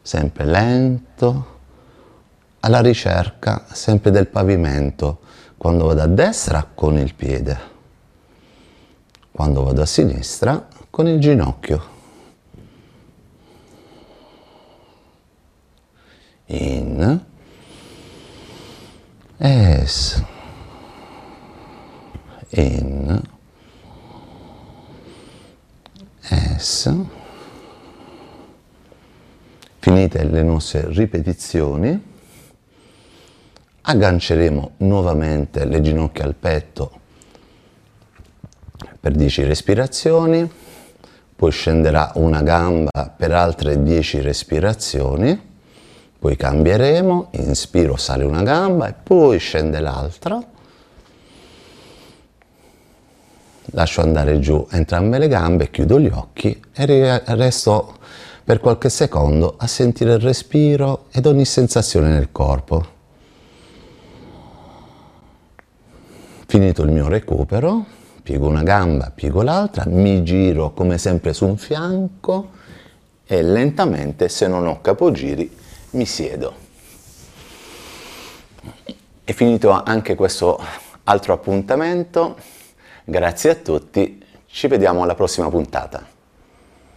sempre lento, alla ricerca sempre del pavimento. Quando vado a destra con il piede, quando vado a sinistra con il ginocchio. In, es, in, es. Finite le nostre ripetizioni, agganceremo nuovamente le ginocchia al petto per 10 respirazioni, poi scenderà una gamba per altre 10 respirazioni, poi cambieremo, inspiro, sale una gamba e poi scende l'altra, lascio andare giù entrambe le gambe, chiudo gli occhi e resto per qualche secondo a sentire il respiro ed ogni sensazione nel corpo. Finito il mio recupero, piego una gamba, piego l'altra, mi giro come sempre su un fianco e lentamente, se non ho capogiri, mi siedo. È finito anche questo altro appuntamento, grazie a tutti, ci vediamo alla prossima puntata.